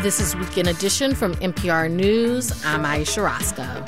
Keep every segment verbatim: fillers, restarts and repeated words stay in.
This is Weekend Edition from N P R News. I'm Aisha Roscoe.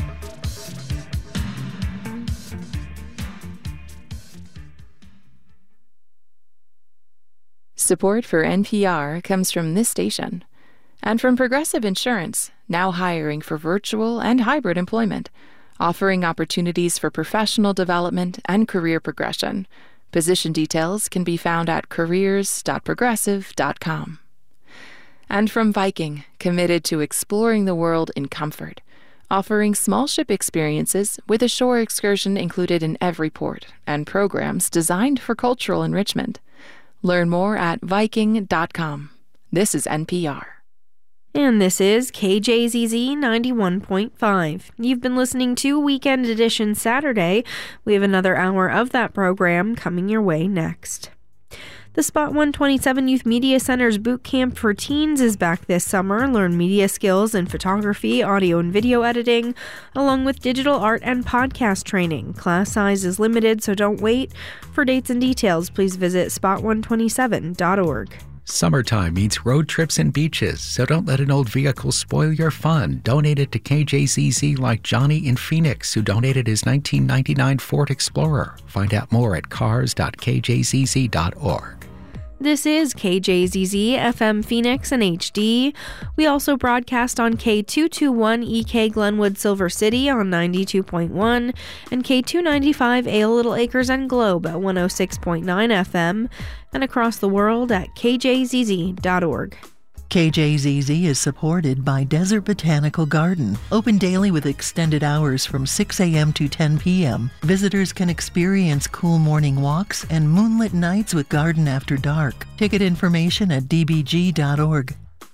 Support for N P R comes from this station and from Progressive Insurance, now hiring for virtual and hybrid employment, offering opportunities for professional development and career progression. Position details can be found at careers dot progressive dot com. And from Viking, committed to exploring the world in comfort, offering small ship experiences with a shore excursion included in every port and programs designed for cultural enrichment. Learn more at viking dot com. This is N P R. And this is K J Z Z ninety-one point five. You've been listening to Weekend Edition Saturday. We have another hour of that program coming your way next. The Spot one twenty-seven Youth Media Center's Boot Camp for Teens is back this summer. Learn media skills in photography, audio and video editing, along with digital art and podcast training. Class size is limited, so don't wait. For dates and details, please visit spot one twenty-seven dot org. Summertime means road trips and beaches, so don't let an old vehicle spoil your fun. Donate it to K J Z Z like Johnny in Phoenix, who donated his nineteen ninety-nine Ford Explorer. Find out more at cars dot k j z z dot org. This is K J Z Z F M Phoenix and H D. We also broadcast on K two twenty-one E K Glenwood Silver City on ninety-two point one and K two ninety-five Ale Little Acres and Globe at one oh six point nine F M and across the world at k j z z dot org. K J Z Z is supported by Desert Botanical Garden, open daily with extended hours from six a.m. to ten p.m. Visitors can experience cool morning walks and moonlit nights with Garden After Dark. Ticket information at d b g dot org.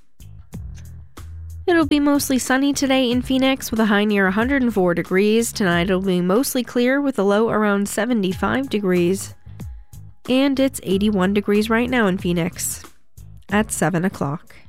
It'll be mostly sunny today in Phoenix with a high near one hundred four degrees. Tonight it'll be mostly clear with a low around seventy-five degrees. And it's eighty-one degrees right now in Phoenix at seven o'clock.